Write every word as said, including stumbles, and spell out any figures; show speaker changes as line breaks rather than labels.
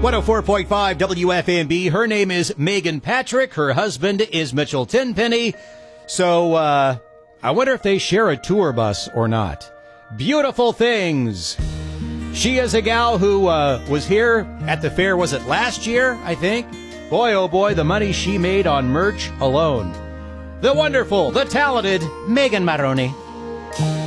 one oh four point five W F M B. Her name is Megan Patrick. Her husband is Mitchell Tenpenny. So, uh, I wonder if they share a tour bus or not. Beautiful things. She is a gal who uh, was here at the fair, was it last year, I think? Boy, oh boy, the money she made on merch alone. The wonderful, the talented Megan Maroney.